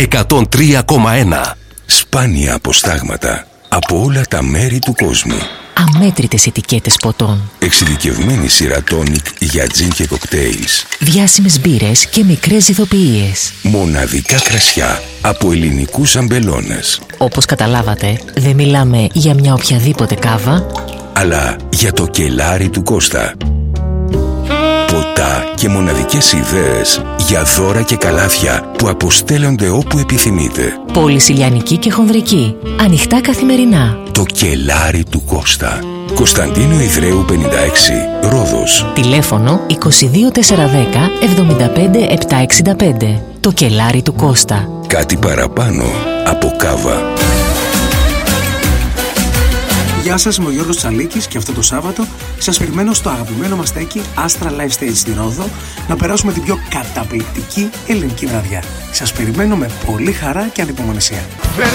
103,1. Σπάνια αποστάγματα από όλα τα μέρη του κόσμου. Αμέτρητες ετικέτες ποτών. Εξειδικευμένη σειρά τόνικ για τζιν και κοκτέιλς. Διάσημες μπύρες και μικρές ηθοποιίες. Μοναδικά κρασιά από ελληνικούς αμπελώνες. Όπως καταλάβατε, δεν μιλάμε για μια οποιαδήποτε κάβα, αλλά για το κελάρι του Κώστα. Ποτά και μοναδικές ιδέες για δώρα και καλάθια που αποστέλλονται όπου επιθυμείτε. Πόλης ηλιανική και χονδρική. Ανοιχτά καθημερινά. Το κελάρι του Κώστα. Κωνσταντίνου Ιδραίου 56, Ρόδος. Τηλέφωνο 22410 75 765. Το κελάρι του Κώστα. Κάτι παραπάνω από κάβα. Γεια σας, είμαι ο Γιώργος Τσαλίκης και αυτό το Σάββατο σας περιμένω στο αγαπημένο μας στέκι Astra Live Stage στη Ρόδο να περάσουμε την πιο καταπληκτική ελληνική βραδιά. Σας περιμένω με πολύ χαρά και ανυπομονησία.